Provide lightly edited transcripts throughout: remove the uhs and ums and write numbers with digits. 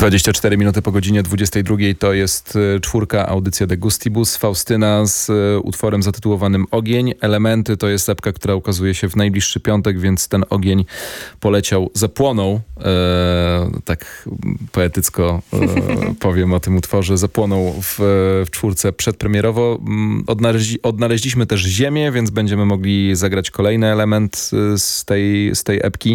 24 minuty po godzinie 22 to jest czwórka, audycja De Gustibus. Faustyna z utworem zatytułowanym Ogień. Elementy to jest epka, która ukazuje się w najbliższy piątek, więc ten ogień poleciał, zapłonął, tak poetycko powiem o tym utworze, zapłonął w czwórce przedpremierowo. Odnaleźliśmy też ziemię, więc będziemy mogli zagrać kolejny element z tej epki.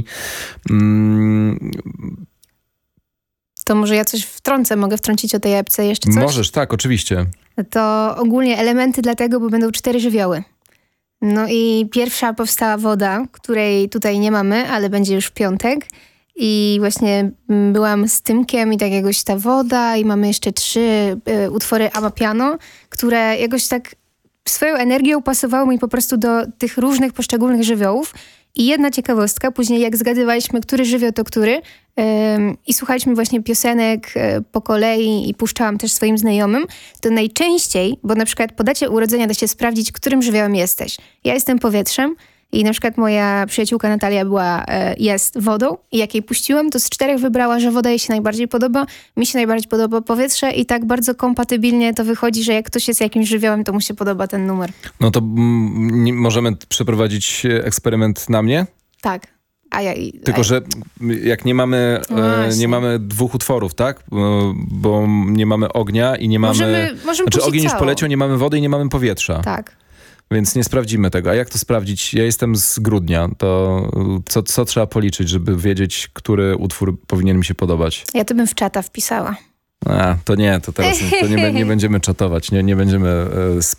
To może ja coś wtrącę, mogę wtrącić o tej epce jeszcze coś? Możesz, tak, oczywiście. To ogólnie elementy dlatego, bo będą 4 żywioły. No i pierwsza powstała woda, której tutaj nie mamy, ale będzie już w piątek. I właśnie byłam z Tymkiem i tak jakoś ta woda i mamy jeszcze 3 utwory Amapiano, które jakoś tak swoją energią pasowały mi po prostu do tych różnych poszczególnych żywiołów. I jedna ciekawostka, później jak zgadywaliśmy, który żywioł to który i słuchaliśmy właśnie piosenek po kolei i puszczałam też swoim znajomym, to najczęściej, bo na przykład po dacie urodzenia da się sprawdzić, którym żywiołem jesteś. Ja jestem powietrzem i na przykład moja przyjaciółka Natalia jest wodą i jak jej puściłam, to z 4 wybrała, że woda jej się najbardziej podoba, mi się najbardziej podoba powietrze i tak bardzo kompatybilnie to wychodzi, że jak ktoś jest jakimś żywiołem, to mu się podoba ten numer. No to możemy przeprowadzić eksperyment na mnie? Tak. Tylko, że jak nie mamy 2 utworów, tak? Bo nie mamy ognia i nie mamy... Możemy znaczy ogień cało. już poleciał, nie mamy wody i nie mamy powietrza. Tak. Więc nie sprawdzimy tego. A jak to sprawdzić? Ja jestem z grudnia. To co trzeba policzyć, żeby wiedzieć, który utwór powinien mi się podobać? Ja to bym w czata wpisała. To nie, to teraz nie będziemy czatować, nie będziemy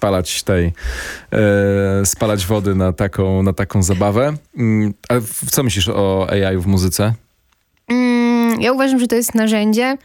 spalać wody na taką zabawę. Ale co myślisz o AI w muzyce? Ja uważam, że to jest narzędzie